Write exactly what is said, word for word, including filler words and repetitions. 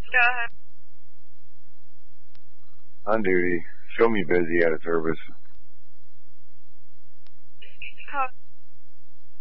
Go ahead. On duty. Show me busy out of service. Copy.